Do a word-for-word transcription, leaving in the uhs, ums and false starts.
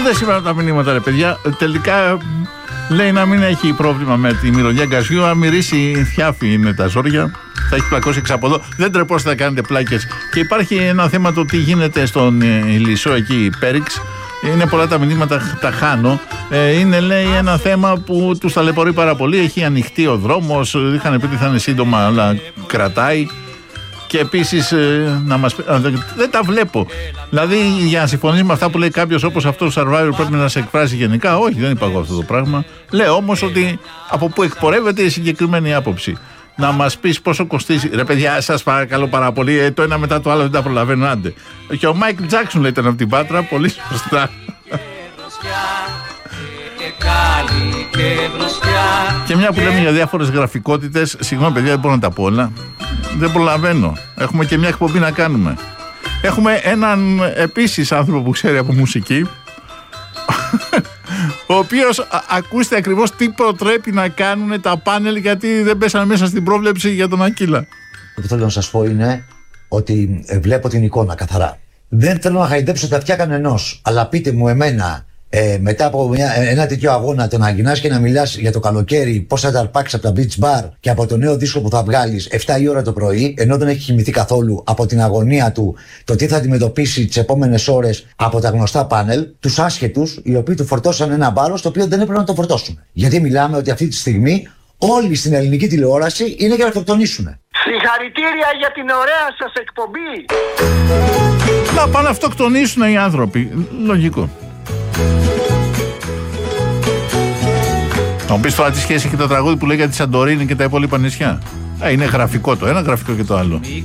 είδατε σήμερα τα μηνύματα, ρε παιδιά. Τελικά λέει να μην έχει πρόβλημα με τη μυρωδιά γκαζιού. Αν μυρίσει θιάφι είναι τα ζόρια. Θα έχει πλακώσει εξ από εδώ. Δεν τρεπόστε να κάνετε πλάκες. Και υπάρχει ένα θέμα το τι γίνεται στον Ηλισσό εκεί, Πέριξ. Είναι πολλά τα μηνύματα, τα χάνω. Ε, είναι, λέει, ένα θέμα που τους ταλαιπωρεί πάρα πολύ. Έχει ανοιχτεί ο δρόμος. Είχαν πει ότι θα είναι σύντομα, αλλά κρατάει. Και επίσης, ε, να μας πει, δεν, δεν τα βλέπω. Δηλαδή, για να συμφωνήσει με αυτά που λέει κάποιος όπως αυτό το Survivor, πρέπει να σε εκφράσει γενικά. Όχι, δεν είπα εγώ αυτό το πράγμα. Λέω όμως ότι από πού εκπορεύεται η συγκεκριμένη άποψη. Να μας πεις πόσο κοστίζει. Ρε παιδιά, σας παρακαλώ πάρα πολύ. Ε, το ένα μετά το άλλο δεν τα προλαβαίνω. Άντε. Και ο Μάικλ Τζάκσον, λέει, ήταν από την Πάτρα. Πολύ σωστά. Και μια που λέμε για διάφορες γραφικότητες. Συγγνώμη, παιδιά, δεν μπορώ να τα πω όλα. Δεν προλαβαίνω. Έχουμε και μια εκπομπή να κάνουμε. Έχουμε έναν επίσης άνθρωπο που ξέρει από μουσική, ο οποίος, α, ακούστε ακριβώς τι προτρέπει να κάνουν τα πάνελ, γιατί δεν πέσανε μέσα στην πρόβλεψη για τον Ακύλα. Το που θέλω να σας πω είναι ότι ε, βλέπω την εικόνα καθαρά. Δεν θέλω να χαϊδέψω τα αυτιά κανενός, αλλά πείτε μου εμένα, ε, μετά από μια, ένα τέτοιο αγώνα, το να γυρνάς και να μιλάς για το καλοκαίρι, πώς θα τα αρπάξεις από τα beach bar και από το νέο δίσκο που θα βγάλεις εφτά η ώρα το πρωί, ενώ δεν έχει κοιμηθεί καθόλου από την αγωνία του, το τι θα αντιμετωπίσει τις επόμενες ώρες από τα γνωστά πάνελ, τους άσχετους, οι οποίοι του φορτώσαν ένα βάρος το οποίο δεν έπρεπε να το φορτώσουν. Γιατί μιλάμε ότι αυτή τη στιγμή όλοι στην ελληνική τηλεόραση είναι για να αυτοκτονήσουν. Συγχαρητήρια για την ωραία σας εκπομπή. Να πάνε να αυτοκτονήσουν οι άνθρωποι. Λογικό. Θα μου πεις τώρα τι σχέση έχει το τραγούδι που λέει για τη Σαντορίνη και τα υπόλοιπα νησιά. Ε, είναι γραφικό το ένα, γραφικό και το άλλο.